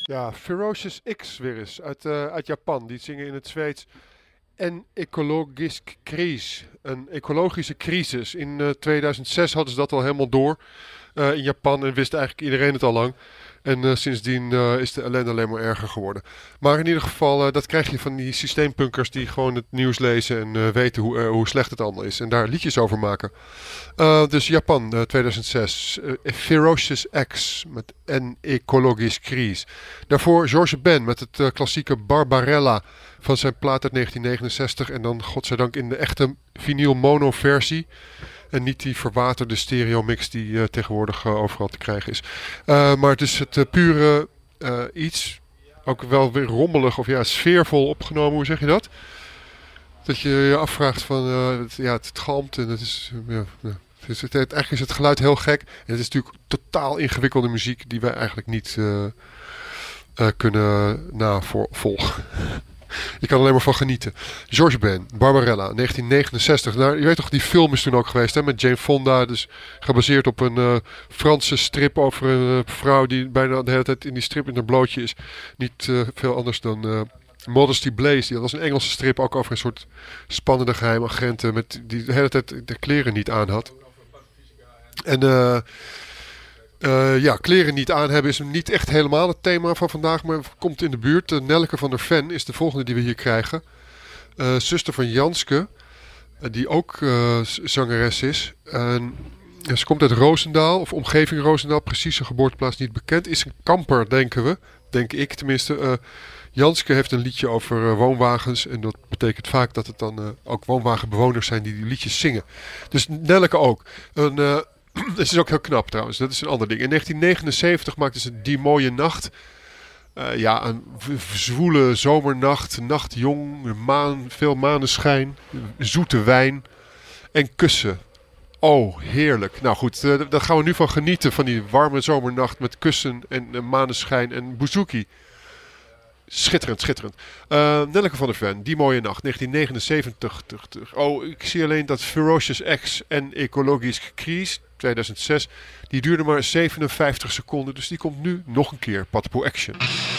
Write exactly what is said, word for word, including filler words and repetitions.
Ja, Ferocious X weer eens uit, eh, uit Japan. Die zingen in het Zweeds. En ecologisch crisis. Een ecologische crisis. In eh, tweeduizend zes hadden ze dat al helemaal door eh, in Japan en wist eigenlijk iedereen het al lang. En eh, sindsdien eh, is de ellende alleen maar erger geworden. Maar in ieder geval, eh, dat krijg je van die systeempunkers die gewoon het nieuws lezen en eh, weten hoe, eh, hoe slecht het allemaal is. En daar liedjes over maken. Uh, dus Japan, uh, tweeduizend zes. Uh, Ferocious X met En Ecologisch Crisis. Daarvoor George Ben met het uh, klassieke Barbarella van zijn plaat uit negentien negenenzestig. En dan godzijdank in de echte vinyl mono versie. En niet die verwaterde stereo mix die uh, tegenwoordig uh, overal te krijgen is. Uh, maar het is het uh, pure uh, iets. Ook wel weer rommelig of ja, sfeervol opgenomen. Hoe zeg je dat? Dat je je afvraagt van, uh, het, ja, het galmt en het is, ja, ja. Het is het, het, eigenlijk is het geluid heel gek. En het is natuurlijk totaal ingewikkelde muziek die wij eigenlijk niet uh, uh, kunnen navolgen. Je kan alleen maar van genieten. George Ben, Barbarella, negentien negenenzestig. Nou, je weet toch, die film is toen ook geweest hè, met Jane Fonda. Dus gebaseerd op een uh, Franse strip over een uh, vrouw die bijna de hele tijd in die strip in haar blootje is. Niet uh, veel anders dan... Uh, Modesty Blaze, dat was een Engelse strip ook over een soort spannende geheime agenten met die de hele tijd de kleren niet aan had. En uh, uh, ja, kleren niet aan hebben is niet echt helemaal het thema van vandaag, maar komt in de buurt. Uh, Nelleke van der Ven is de volgende die we hier krijgen. Uh, zuster van Janske, uh, die ook uh, zangeres is. En uh, ze komt uit Roosendaal, of omgeving Roosendaal, precies zijn geboorteplaats niet bekend. Is een kamper, denken we. Denk ik tenminste. Uh, Janske heeft een liedje over uh, woonwagens. En dat betekent vaak dat het dan uh, ook woonwagenbewoners zijn die die liedjes zingen. Dus Nelleke ook. Een, uh, dat is ook heel knap trouwens. Dat is een ander ding. In negentien negenenzeventig maakte ze Die Mooie Nacht. Uh, ja, een v- zwoele zomernacht. Nachtjong. Maan, veel maneschijn. Zoete wijn. En kussen. Oh, heerlijk. Nou goed, uh, daar gaan we nu van genieten. Van die warme zomernacht met kussen en uh, maneschijn en bouzouki. Schitterend, schitterend. Uh, Nelleke van der Ven, Die Mooie Nacht, negentien negenenzeventig. Oh, ik zie alleen dat Ferocious X en Ecologisch Crisis, tweeduizend zes, die duurde maar zevenenvijftig seconden. Dus die komt nu nog een keer. Patapoo Action.